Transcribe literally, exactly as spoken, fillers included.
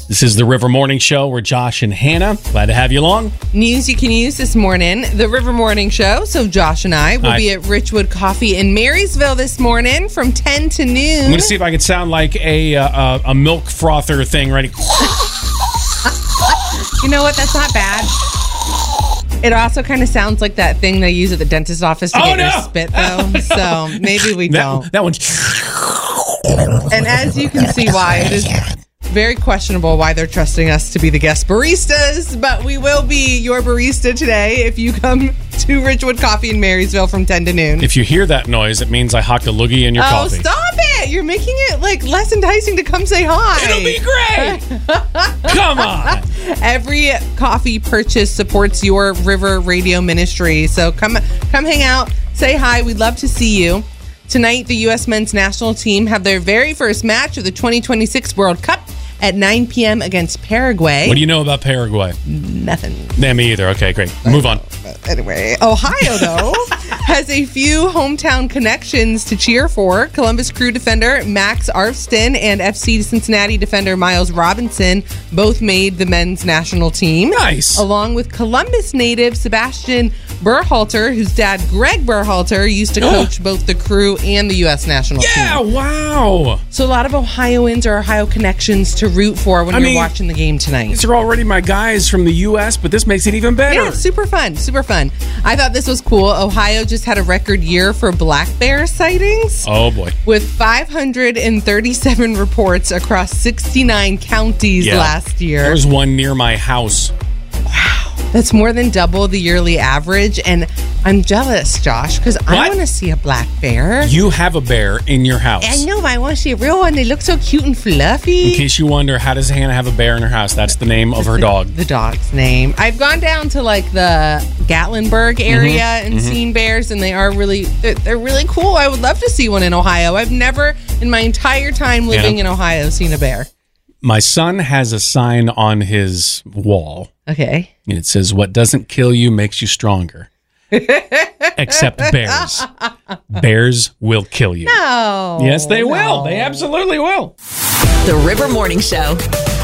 This is the River Morning Show. We're Josh and Hannah. Glad to have you along. News you can use this morning. The River Morning Show. So Josh and I will Hi. be at Richwood Coffee in Marysville this morning from ten to noon. I'm going to see if I can sound like a uh, a milk frother thing. Ready? You know what? That's not bad. It also kind of sounds like that thing they use at the dentist's office to Oh, get no! your spit, though. So maybe we don't. That, that one's... And as you can see why, it is very questionable why they're trusting us to be the guest baristas, but we will be your barista today if you come to Richwood Coffee in Marysville from ten to noon. If you hear that noise, it means I hocked a loogie in your oh, coffee. stop it! You're making it like less enticing to come say hi. It'll be great! Come on! Every coffee purchase supports your River Radio ministry, so come come hang out, say hi. We'd love to see you. Tonight, the U S men's national team have their very first match of the twenty twenty-six World Cup at nine p.m. against Paraguay. What do you know about Paraguay? Nothing. Nah, me either. Okay, great. Move on. Anyway, Ohio, though, has a few hometown connections to cheer for. Columbus Crew defender Max Arfston and F C Cincinnati defender Miles Robinson both made the men's national team. Nice. Along with Columbus native Sebastian Berhalter, whose dad, Greg Berhalter, used to coach both the Crew and the U S national Yeah, team. wow. So a lot of Ohioans or Ohio connections to root for when I you're mean, watching the game tonight. These are already my guys from the U S, but this makes it even better. Yeah, super fun, super fun. I thought this was cool. Ohio just had a record year for black bear sightings. Oh, boy. With five hundred thirty-seven reports across sixty-nine counties Yeah. last year. There's one near my house. That's more than double the yearly average. And I'm jealous, Josh, because I What? want to see a black bear. You have a bear in your house. I know, but I want to see a real one. They look so cute and fluffy. In case you wonder, how does Hannah have a bear in her house? That's the name of her dog. The dog's name. I've gone down to like the Gatlinburg area Mm-hmm. and seen bears, and they are really they're, they're really cool. I would love to see one in Ohio. I've never in my entire time living Yeah. in Ohio seen a bear. My son has a sign on his wall, Okay. and it says, "What doesn't kill you makes you stronger." Except bears. Bears will kill you. No. Yes, they no. will. They absolutely will. The River Morning Show.